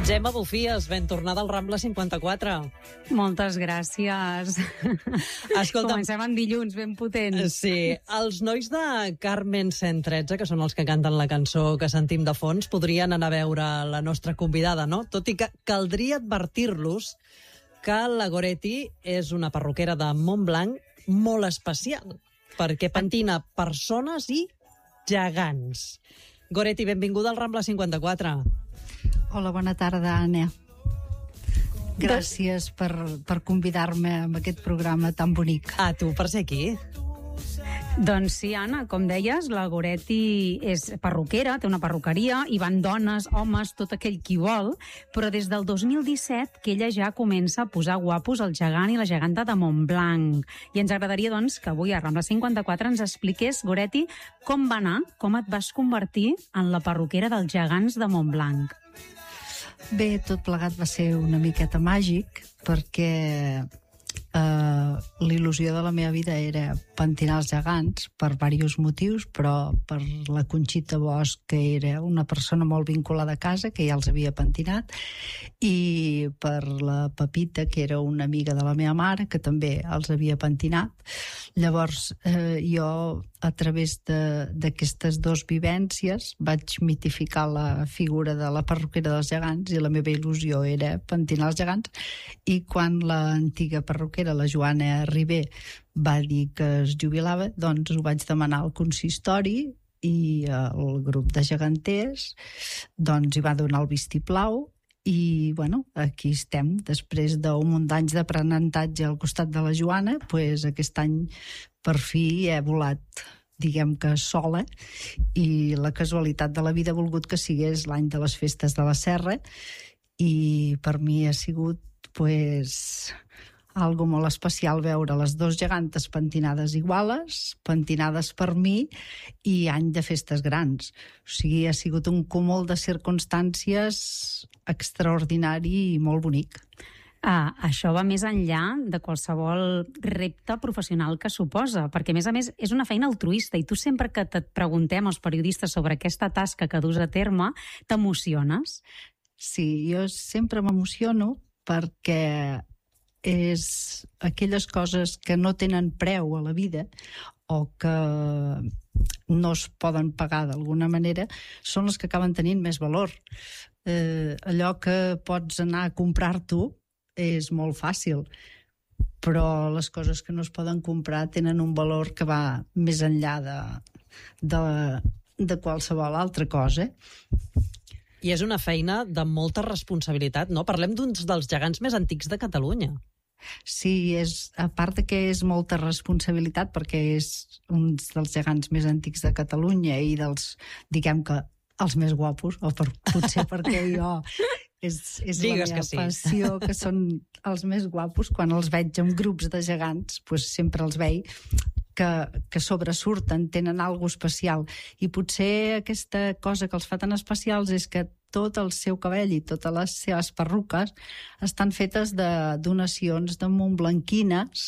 Gemma Bufies, ben tornada al Rambla 54. Moltes gràcies. Escolta'm, Comencem en dilluns, ben potents. sí, els nois de Carmen 113, que són els que canten la cançó que sentim de fons, podrien anar a veure la nostra convidada, no? Tot i que caldria advertir-los que la Goretti és una perruquera de Montblanc molt especial, perquè pentina persones i gegants. Goretti, benvinguda al Rambla 54. Hola, bona tarda, Anna. Gràcies per convidar-me a aquest programa tan bonic. A tu per ser aquí. Doncs sí, Anna, com deies, la Goretti és perruquera, té una perruqueria, hi van dones, homes, tot aquell qui vol, però des del 2017 que ella ja comença a posar guapos el gegant i la geganta de Montblanc. I ens agradaria, doncs, que avui a Rambla 54 ens expliqués, Goretti, com va anar, com et vas convertir en la perruquera dels gegants de Montblanc. Bé, tot plegat va ser una miqueta màgic, perquè la il·lusió de la meva vida era pentinar els gegants per diversos motius, però per la Conxita Bosch, que era una persona molt vinculada a casa, que ja els havia pentinat, i per la Pepita, que era una amiga de la meva mare, que també els havia pentinat. Llavors, jo, a través d'aquestes dues vivències, vaig mitificar la figura de la perruquera dels gegants, i la meva il·lusió era pentinar els gegants, i quan l'antiga perruquera, la Joana Ribé, va dir que es jubilava, doncs ho vaig demanar al consistori, i el grup de geganters doncs hi va donar el vistiplau, i bueno, aquí estem després d'un munt d'anys d'aprenentatge al costat de la Joana. Pues aquest any per fi he volat, diguem que sola, i la casualitat de la vida ha volgut que sigués l'any de les festes de la Serra, i per mi ha sigut pues algo molt especial veure les dues gegantes pentinades iguales, pentinades per mi, i any de festes grans. O sigui, ha sigut un cúmul de circumstàncies extraordinari i molt bonic. Això va més enllà de qualsevol repte professional que suposa, perquè a més és una feina altruista, i tu sempre que et preguntem els periodistes sobre aquesta tasca que dus a terme, t'emociones? Sí, jo sempre m'emociono perquè és aquelles coses que no tenen preu a la vida o que no es poden pagar d'alguna manera són les que acaben tenint més valor. Allò que pots anar a comprar-t'ho és molt fàcil, però les coses que no es poden comprar tenen un valor que va més enllà de qualsevol altra cosa. I és una feina de molta responsabilitat, no? Parlem d'uns dels gegants més antics de Catalunya. Sí, a part de que és molta responsabilitat, perquè és un dels gegants més antics de Catalunya i dels, diguem que, els més guapos, o potser perquè jo és la meva passió, que són els més guapos. Quan els veig en grups de gegants, doncs sempre els veig que sobresurten, tenen alguna cosa especial, i potser aquesta cosa que els fa tan especials és que tot el seu cabell i totes les seves perruques estan fetes de donacions de montblanquines,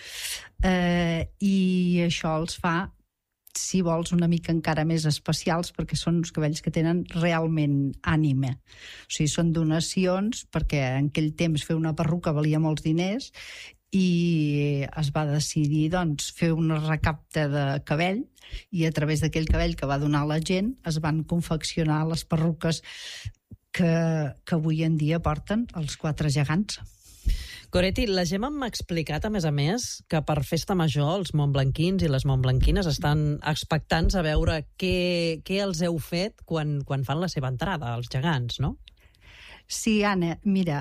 i això els fa, si vols, una mica encara més especials, perquè són uns cabells que tenen realment ànima. O sigui, són donacions, perquè en aquell temps fer una perruca valia molts diners, i es va decidir doncs, fer una recapta de cabell, i a través d'aquell cabell que va donar la gent es van confeccionar les perruques que avui en dia porten els 4 gegants. Goretti, la Gemma m'ha explicat, a més, que per Festa Major els montblanquins i les montblanquines estan expectants a veure què els heu fet quan fan la seva entrada, els gegants, no? Sí, Anna, mira,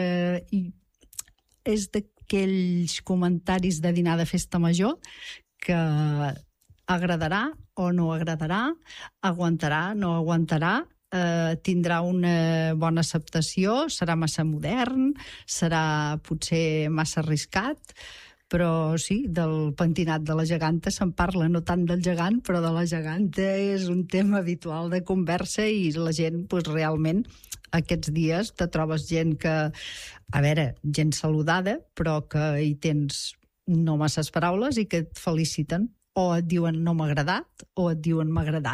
és d'aquells comentaris de dinar de Festa Major que agradarà o no agradarà, aguantarà, no aguantarà, tindrà una bona acceptació, serà massa modern, serà potser massa arriscat, però sí, del pentinat de la geganta se'n parla, no tant del gegant, però de la geganta és un tema habitual de conversa, i la gent, doncs, realment, aquests dies te trobes gent que, a veure, gent saludada, però que hi tens no masses paraules i que et feliciten, o et diuen no m'ha agradat, o et diuen m'ha agradat.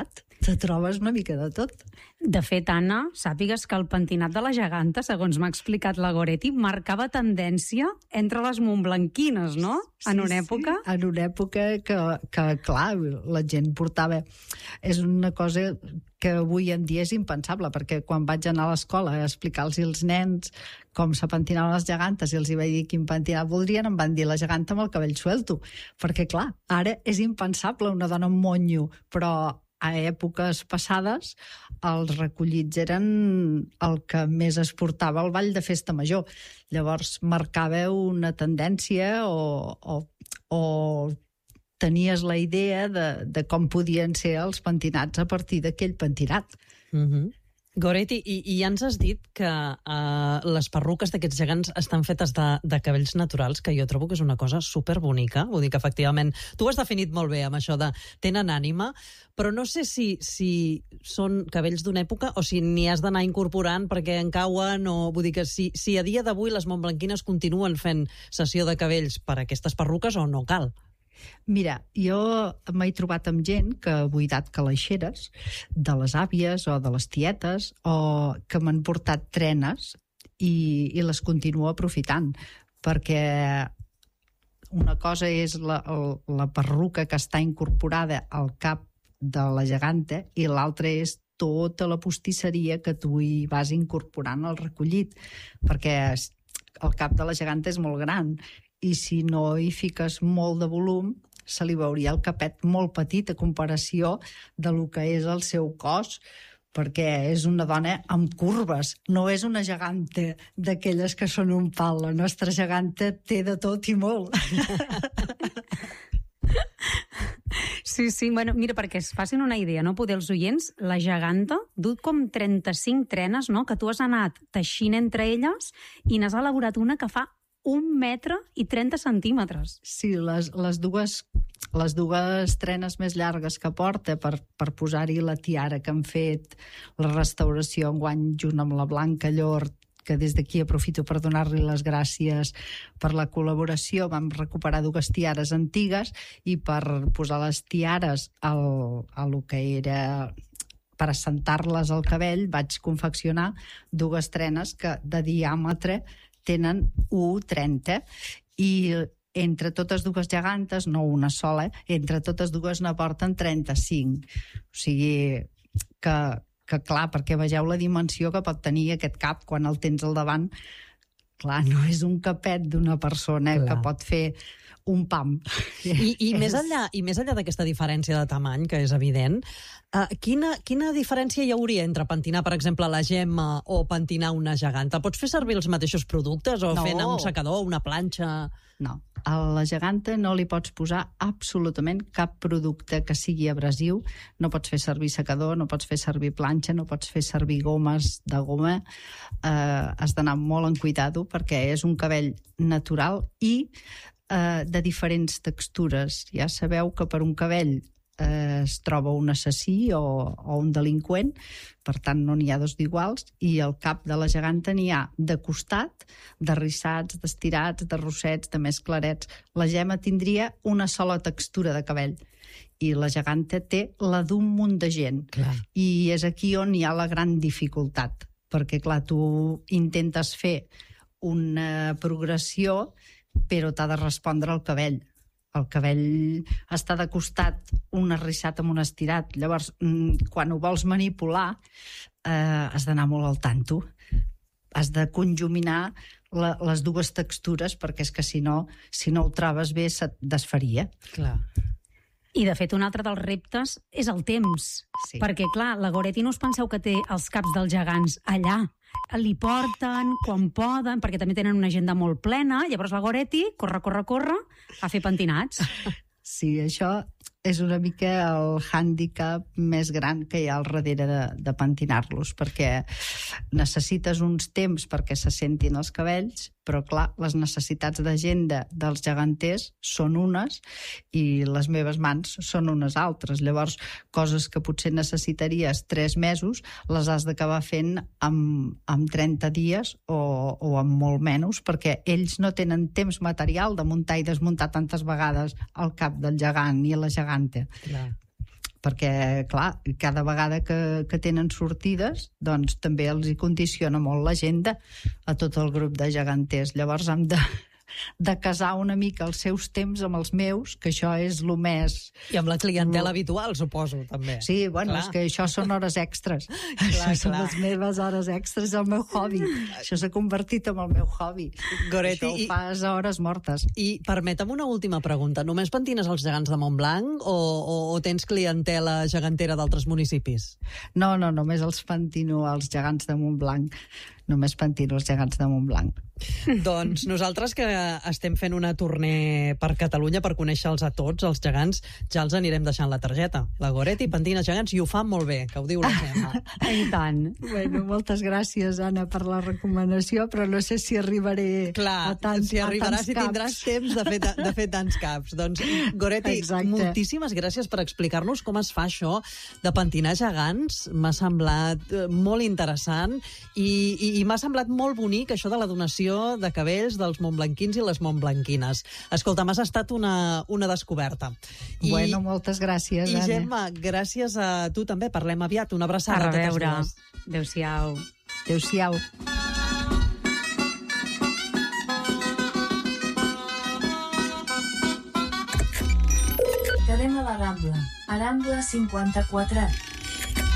te trobes una mica de tot. De fet, Anna, sàpigues que el pentinat de la geganta, segons m'ha explicat la Goretti, marcava tendència entre les montblanquines, no? En una època. Sí, en una època que, clar, la gent portava... És una cosa que avui en dia és impensable, perquè quan vaig anar a l'escola a explicar-los als nens com se pentinaven les gegantes i els hi vaig dir quin pentinat voldrien, em van dir la geganta amb el cabell suelto. Perquè, clar, ara és impensable una dona amb monyo, però a èpoques passades els recollits eren el que més es portava al ball de festa major. Llavors marcava una tendència o tenies la idea de com podien ser els pentinats a partir d'aquell pentinat. Goretti, i ja ens has dit que les perruques d'aquests gegants estan fetes de cabells naturals, que jo trobo que és una cosa superbonica. Vull dir que, efectivament, tu ho has definit molt bé amb això de tenen ànima, però no sé si són cabells d'una època o si n'hi has d'anar incorporant perquè en cauen, o vull dir que si a dia d'avui les montblanquines continuen fent sessió de cabells per aquestes perruques o no cal. Mira, jo m'he trobat amb gent que ha buidat calaixeres de les àvies o de les tietes o que m'han portat trenes i les continuo aprofitant, perquè una cosa és la perruca que està incorporada al cap de la geganta i l'altra és tota la postisseria que tu hi vas incorporant al recollit, perquè el cap de la geganta és molt gran i si no hi fiques molt de volum se li veuria el capet molt petit a comparació de lo que és el seu cos, perquè és una dona amb curves, no és una geganta d'aquelles que són un pal. La nostra geganta té de tot i molt. Sí, bueno, mira, perquè es facin una idea, no? Poder els oients, la geganta du com 35 trenes, no?, que tu has anat teixint entre elles i n'has elaborat una que fa 1 metre i 30 centímetres. Sí, les dues trenes més llargues que porta per posar-hi la tiara que han fet la restauració enguany junt amb la Blanca Llor, que des d'aquí aprofito per donar-li les gràcies per la col·laboració. Vam recuperar 2 tiares antigues i per posar les tiares a lo que era per assentar-les al cabell vaig confeccionar 2 trenes que de diàmetre tenen 1,30 i entre totes 2 gegantes, no una sola, entre totes 2 n'aporten 35. O sigui que clar, perquè vegeu la dimensió que pot tenir aquest cap quan el tens al davant. Clar, no és un capet d'una persona que pot fer un pam. I més enllà d'aquesta diferència de tamany, que és evident, quina diferència hi hauria entre pentinar, per exemple, la Gemma o pentinar una geganta? Pots fer servir els mateixos productes o fent un secador, una planxa? No, a la geganta no li pots posar absolutament cap producte que sigui abrasiu. No pots fer servir secador, no pots fer servir planxa, no pots fer servir gomes de goma. Has d'anar molt en cuidado perquè és un cabell natural i de diferents textures. Ja sabeu que per un cabell es troba un assassí o un delinqüent, per tant no n'hi ha 2 d'iguals, i el cap de la geganta n'hi ha de costat, de rissats, d'estirats, de rossets, de més clarets. La Gemma tindria una sola textura de cabell i la geganta té la d'un munt de gent. Clar. I és aquí on hi ha la gran dificultat, perquè clar, tu intentes fer una progressió però t'ha de respondre el cabell. El cabell està de costat un arrissat amb un estirat. Llavors, quan ho vols manipular, has d'anar molt al tanto. Has de conjuminar les 2 textures, perquè és que si no ho trobes bé, se't desfaria. Clar. I, de fet, un altre dels reptes és el temps. Sí. Perquè, clar, la Goretti no us penseu que té els caps dels gegants allà. Li porten quan poden, perquè també tenen una agenda molt plena. Llavors la Goretti corre a fer pentinats. Sí, això és una mica el hàndicap més gran que hi ha al darrere de pentinar-los, perquè necessites uns temps perquè se sentin els cabells, però clar, les necessitats d'agenda dels geganters són unes i les meves mans són unes altres. Llavors, coses que potser necessitaries 3 mesos, les has d'acabar fent amb 30 dies o amb molt menys, perquè ells no tenen temps material de muntar i desmuntar tantes vegades el cap del gegant i la geganta. Clar. perquè, clar, cada vegada que tenen sortides, doncs també els hi condiciona molt l'agenda a tot el grup de geganters. Llavors hem de casar una mica els seus temps amb els meus, que això és el més... I amb la clientela habitual, suposo, també. Sí, bueno, és que això són hores extres. Això són les meves hores extres, el meu hobby. Això s'ha convertit en el meu hobby. Goretti, això ho fas a hores mortes. I permetem una última pregunta. Només pentines els gegants de Montblanc o tens clientela gegantera d'altres municipis? No, només els pentino als gegants de Montblanc. Només pentino els gegants de Montblanc. Doncs nosaltres que estem fent una tournée per Catalunya per conèixer-los a tots, els gegants, ja els anirem deixant la targeta. La Goretti pentina gegants i ho fan molt bé, que ho diu la Gemma. I tant. Bueno, moltes gràcies, Anna, per la recomanació, però no sé si arribaré a tants si arribaràs caps. i tindràs temps de fer tants caps. Doncs, Goretti, moltíssimes gràcies per explicar-nos com es fa això de pentinar gegants. M'ha semblat molt interessant i m'ha semblat molt bonic això de la donació de cabells dels montblanquins i les montblanquines. Escolta, m'has estat una descoberta. Bueno, moltes gràcies, Anna. I Gemma, gràcies a tu també. Parlem aviat. Una abraçada a totes dues. Adéu-siau. Adéu-siau. Quedem a la Rambla. A Rambla 54.